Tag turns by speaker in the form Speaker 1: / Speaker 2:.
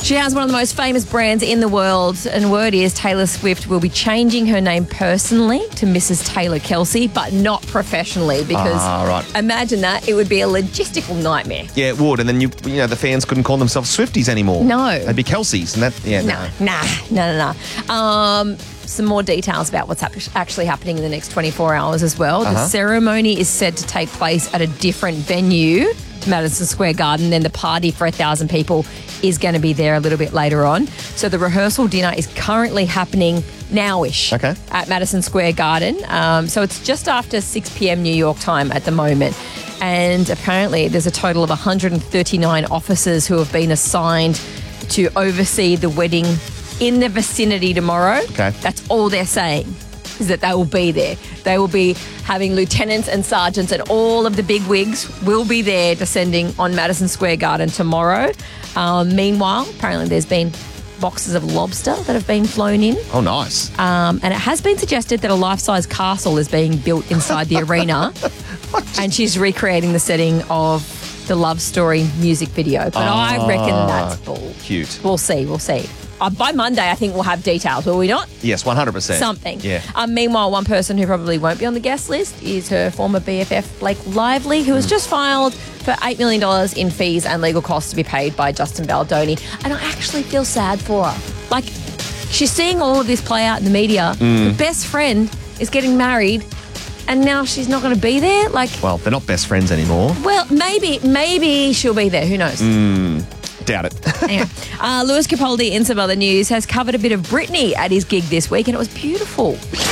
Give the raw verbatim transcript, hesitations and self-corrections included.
Speaker 1: She has one of the most famous brands in the world, and word is Taylor Swift will be changing her name personally to Missus Taylor Kelsey, but not professionally, because
Speaker 2: Ah, right.
Speaker 1: imagine that. It would be a logistical nightmare.
Speaker 2: Yeah, it would. And then you, you know, the fans couldn't call themselves Swifties anymore.
Speaker 1: No.
Speaker 2: They'd be Kelseys, and that, yeah,
Speaker 1: No,
Speaker 2: no.
Speaker 1: nah, no, no, no. Um, some more details about what's hap- actually happening in the next twenty-four hours as well. The
Speaker 2: Uh-huh.
Speaker 1: ceremony is said to take place at a different venue to Madison Square Garden. Then the party for a thousand people is going to be there a little bit later on. So the rehearsal dinner is currently happening now-ish
Speaker 2: Okay.
Speaker 1: at Madison Square Garden. Um, so it's just after six p.m. New York time at the moment. And apparently there's a total of one hundred thirty-nine officers who have been assigned to oversee the wedding in the vicinity tomorrow.
Speaker 2: Okay.
Speaker 1: That's all they're saying, is that they will be there. They will be having lieutenants and sergeants, and all of the big wigs will be there descending on Madison Square Garden tomorrow. Um, meanwhile, apparently there's been boxes of lobster that have been flown in.
Speaker 2: Oh, nice.
Speaker 1: Um, and it has been suggested that a life-size castle is being built inside the arena, and she's recreating the setting of the Love Story music video. But I reckon that's bull.
Speaker 2: Cute.
Speaker 1: We'll see, we'll see. Uh, by Monday, I think we'll have details, will we not?
Speaker 2: Yes, one hundred percent.
Speaker 1: Something.
Speaker 2: Yeah.
Speaker 1: Um, meanwhile, one person who probably won't be on the guest list is her former B F F, Blake Lively, who has just filed for eight million dollars in fees and legal costs to be paid by Justin Baldoni. And I actually feel sad for her. Like, she's seeing all of this play out in the media. Her best friend is getting married, and now she's not going to be there. Like,
Speaker 2: Well, they're not best friends anymore.
Speaker 1: well, maybe, maybe she'll be there. Who knows?
Speaker 2: Doubt it.
Speaker 1: Anyway, uh, Lewis Capaldi, in some other news, has covered a bit of Britney at his gig this week, and it was beautiful.